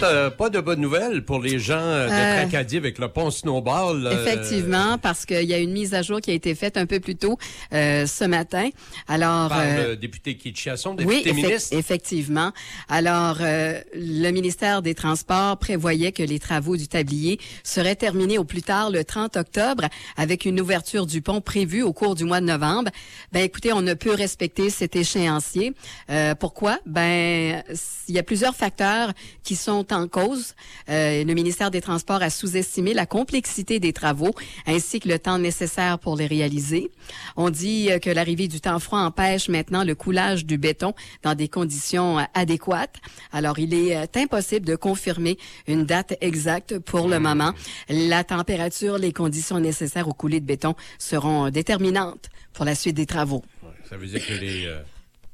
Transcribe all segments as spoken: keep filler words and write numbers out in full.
euh, pas de bonnes nouvelles pour les gens euh, de Euh, Tracadie avec le pont Snowball. euh, Effectivement, parce qu'il y a une mise à jour qui a été faite un peu plus tôt euh, ce matin. Alors, Par euh, le député Keith Chiasson, oui, député effect- ministre. effectivement. Alors, euh, le ministère des Transports prévoyait que les travaux du tablier seraient terminés au plus tard le trente octobre, avec une ouverture du pont prévue au cours du mois de novembre. Ben, écoutez, on ne peut respecter cet échéancier. Euh, pourquoi? Ben, il y a plusieurs facteurs qui sont en cause. Euh, le ministère des Transports a sous-estimé la complexité des travaux ainsi que le temps nécessaire pour les réaliser. On dit euh, que l'arrivée du temps froid empêche maintenant le coulage du béton dans des conditions euh, adéquates. Alors, il est euh, impossible de confirmer une date exacte pour le moment. La température, les conditions nécessaires au coulé de béton seront euh, déterminantes pour la suite des travaux. Ouais, ça veut dire que les... euh,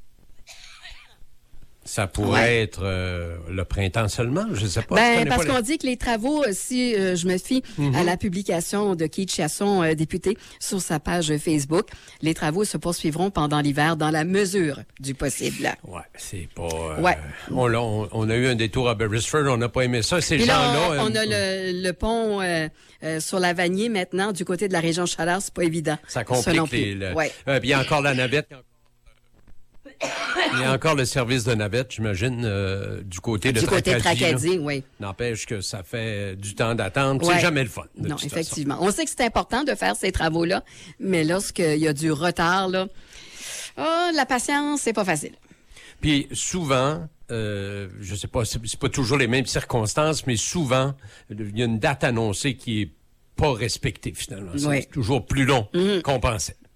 ça pourrait Ouais. être euh, le printemps seulement, je sais pas. je Ben, connais parce pas les- qu'on dit que les travaux, euh, si euh, je me fie Mhm. à la publication de Keith Chiasson, euh, député, sur sa page Facebook, les travaux se poursuivront pendant l'hiver dans la mesure du possible. Ouais, c'est pas... euh, Ouais. On, l'a- on, on a eu un détour à Beresford, on n'a pas aimé ça. Ces Puis là, gens-là... on, on euh, a le, le pont euh, euh, sur la Vanier maintenant, du côté de la région Chaleur, c'est pas évident. Ça Ça non complique plus. les... le- Ouais. Euh, puis il y a encore la navette. Il y a encore le service de navette, j'imagine, euh, du côté de Du côté de Tracadie. là. Tracadie, oui. N'empêche que ça fait du temps d'attente. Ouais. C'est jamais le fun. de Non, toute effectivement. On sait que c'est important de faire ces travaux-là, mais lorsqu'il y a du retard, là, oh, la patience, c'est pas facile. Puis souvent, euh, je sais pas, c'est c'est pas toujours les mêmes circonstances, mais souvent, il y a une date annoncée qui est pas respectée finalement. C'est Oui. toujours plus long qu'on pensait.